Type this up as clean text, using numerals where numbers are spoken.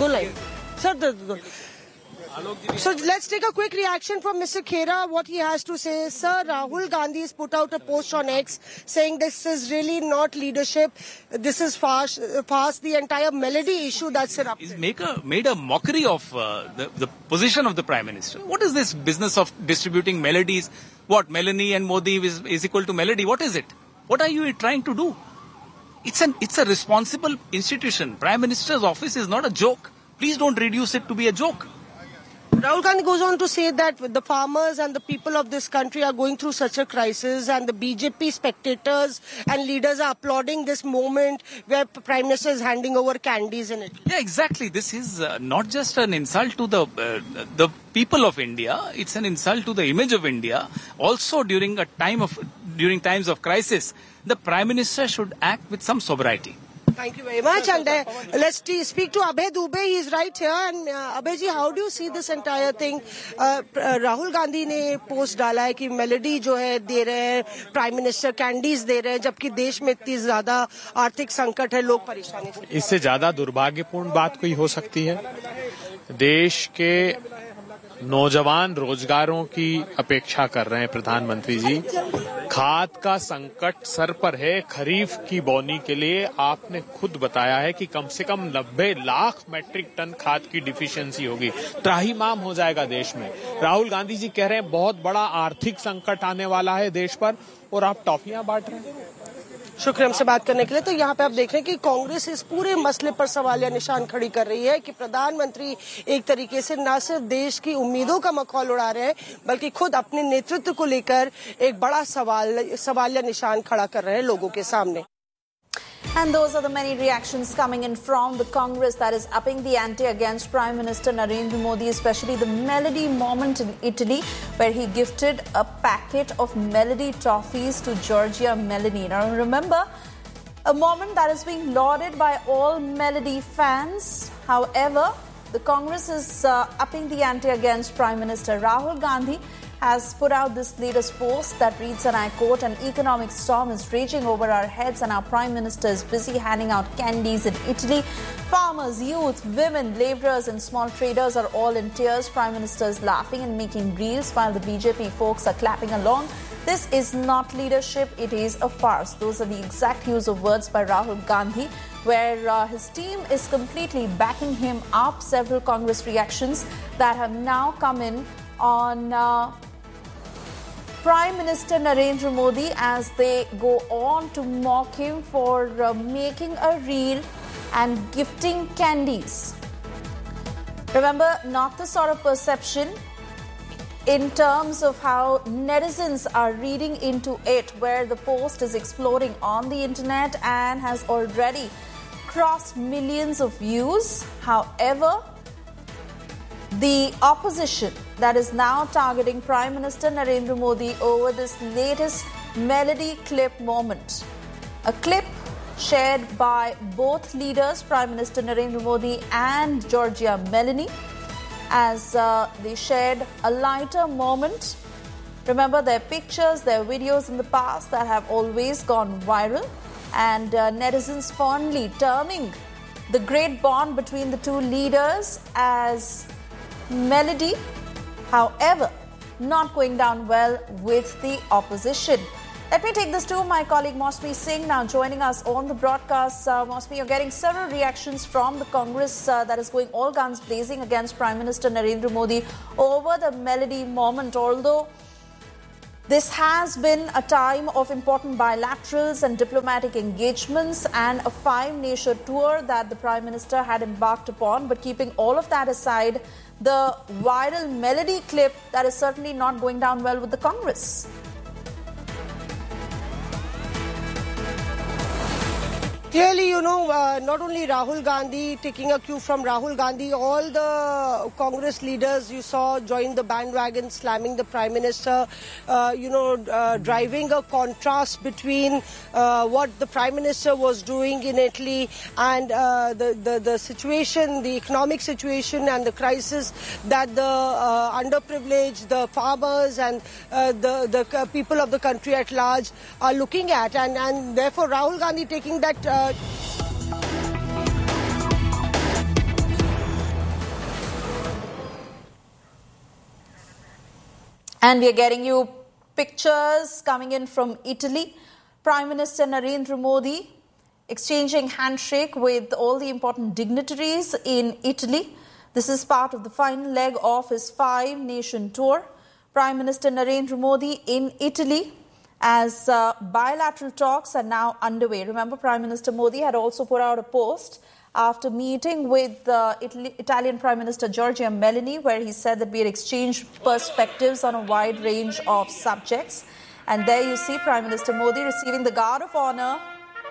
दो line sir दो. So let's take a quick reaction from Mr. Khera, what he has to say. Sir, Rahul Gandhi has put out a post on X saying this is really not leadership. This is past the entire melody issue that's erupted. He's made a mockery of the position of the Prime Minister. What is this business of distributing melodies? What, Melanie and Modi is equal to melody? What is it? What are you trying to do? It's a responsible institution. Prime Minister's office is not a joke. Please don't reduce it to be a joke. Rahul Gandhi goes on to say that the farmers and the people of this country are going through such a crisis, and the BJP spectators and leaders are applauding this moment where Prime Minister is handing over candies in it. Yeah, exactly. This is not just an insult to the people of India. It's an insult to the image of India. Also, during times of crisis, the Prime Minister should act with some sobriety. Thank you very much. And let's speak to Abhay Dubey. He's right here. And Abhay ji, how do you see this entire thing? Rahul Gandhi ने post डाला है कि melody जो है दे रहे हैं, prime minister candies दे रहे हैं, जबकि देश में इतनी ज्यादा आर्थिक संकट है, लोग परेशानी से. इससे ज्यादा दुर्भाग्यपूर्ण बात कोई हो सकती है? देश के नौजवान रोजगारों की अपेक्षा कर रहे हैं प्रधानमंत्री जी. खाद का संकट सर पर है. खरीफ की बोनी के लिए आपने खुद बताया है कि कम से कम 90 लाख मैट्रिक टन खाद की डिफिशियंसी होगी. त्राहिमाम हो जाएगा देश में. राहुल गांधी जी कह रहे हैं बहुत बड़ा आर्थिक संकट आने वाला है देश पर, और आप टॉफियां बांट रहे हैं. शुक्रिया हमसे बात करने के लिए. तो यहाँ पे आप देख रहे हैं कि कांग्रेस इस पूरे मसले पर सवालिया निशान खड़ी कर रही है कि प्रधानमंत्री एक तरीके से न सिर्फ देश की उम्मीदों का मखौल उड़ा रहे हैं, बल्कि खुद अपने नेतृत्व को लेकर एक बड़ा सवालिया निशान खड़ा कर रहे हैं लोगों के सामने. And those are the many reactions coming in from the Congress that is upping the ante against Prime Minister Narendra Modi, especially the Melody moment in Italy, where he gifted a packet of Melody toffees to Giorgia Meloni. Now remember, a moment that is being lauded by all Melody fans. However, the Congress is upping the ante against Prime Minister. Rahul Gandhi has put out this latest post that reads, and I quote, "An economic storm is raging over our heads and our Prime Minister is busy handing out candies in Italy. Farmers, youth, women, labourers and small traders are all in tears. Prime Minister is laughing and making reels while the BJP folks are clapping along. This is not leadership, it is a farce." Those are the exact use of words by Rahul Gandhi, where his team is completely backing him up. Several Congress reactions that have now come in on Prime Minister Narendra Modi as they go on to mock him for making a reel and gifting candies. Remember, not the sort of perception in terms of how netizens are reading into it, where the post is exploding on the internet and has already crossed millions of views. However, the opposition that is now targeting Prime Minister Narendra Modi over this latest Melody clip moment. A clip shared by both leaders, Prime Minister Narendra Modi and Giorgia Meloni, as they shared a lighter moment. Remember, their pictures, their videos in the past that have always gone viral, and netizens fondly terming the great bond between the two leaders as Melody. However, not going down well with the opposition. Let me take this to my colleague Mosmi Singh now joining us on the broadcast. Mosmi, you're getting several reactions from the Congress that is going all guns blazing against Prime Minister Narendra Modi over the Melody moment. Although this has been a time of important bilaterals and diplomatic engagements and a 5-nation tour that the Prime Minister had embarked upon. But keeping all of that aside, the viral Melody clip that is certainly not going down well with the Congress. Clearly, not only Rahul Gandhi, taking a cue from Rahul Gandhi, all the Congress leaders you saw join the bandwagon, slamming the Prime Minister, driving a contrast between what the Prime Minister was doing in Italy and the situation, the economic situation and the crisis that the underprivileged, the farmers and the people of the country at large are looking at. And therefore, Rahul Gandhi taking that And we are getting you pictures coming in from Italy. Prime Minister Narendra Modi exchanging handshake with all the important dignitaries in Italy. This is part of the final leg of his 5-nation tour. Prime Minister Narendra Modi in Italy, as bilateral talks are now underway. Remember, Prime Minister Modi had also put out a post after meeting with Italian Prime Minister Giorgia Meloni, where he said that we had exchanged perspectives on a wide range of subjects. And there you see Prime Minister Modi receiving the Guard of Honor